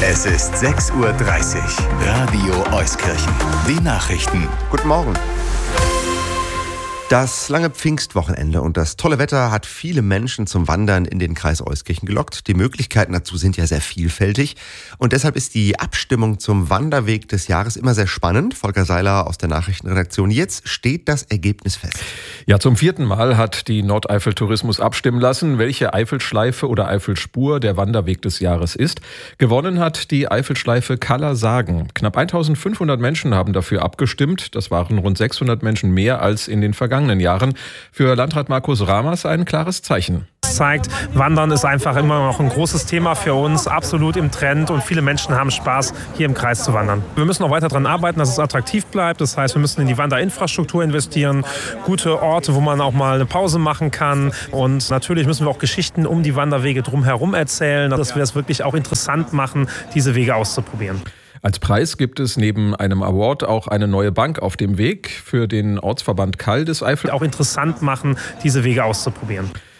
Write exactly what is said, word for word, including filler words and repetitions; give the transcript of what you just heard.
Es ist sechs Uhr dreißig. Radio Euskirchen. Die Nachrichten. Guten Morgen. Das lange Pfingstwochenende und das tolle Wetter hat viele Menschen zum Wandern in den Kreis Euskirchen gelockt. Die Möglichkeiten dazu sind ja sehr vielfältig und deshalb ist die Abstimmung zum Wanderweg des Jahres immer sehr spannend. Volker Seiler aus der Nachrichtenredaktion. Jetzt steht das Ergebnis fest. Ja, zum vierten Mal hat die Nordeifel Tourismus abstimmen lassen, welche Eifelschleife oder Eifelspur der Wanderweg des Jahres ist. Gewonnen hat die Eifelschleife Kaller Sagen. Knapp eintausendfünfhundert Menschen haben dafür abgestimmt. Das waren rund sechshundert Menschen mehr als in den vergangenen Jahren. Für Landrat Markus Ramers ein klares Zeichen. Das zeigt, Wandern ist einfach immer noch ein großes Thema für uns, absolut im Trend und viele Menschen haben Spaß, hier im Kreis zu wandern. Wir müssen noch weiter daran arbeiten, dass es attraktiv bleibt. Das heißt, wir müssen in die Wanderinfrastruktur investieren, gute Orte, wo man auch mal eine Pause machen kann. Und natürlich müssen wir auch Geschichten um die Wanderwege drumherum erzählen, dass wir es wirklich auch interessant machen, diese Wege auszuprobieren. Als Preis gibt es neben einem Award auch eine neue Bank auf dem Weg für den Ortsverband Kall des Eifel. Auch interessant machen, diese Wege auszuprobieren.